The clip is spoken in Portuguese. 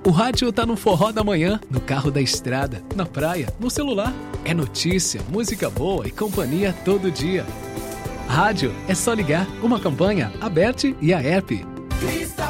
O rádio tá no forró da manhã, no carro da estrada, na praia, no celular. É notícia, música boa e companhia todo dia. Rádio é só ligar. Uma campanha, a Bert e a App.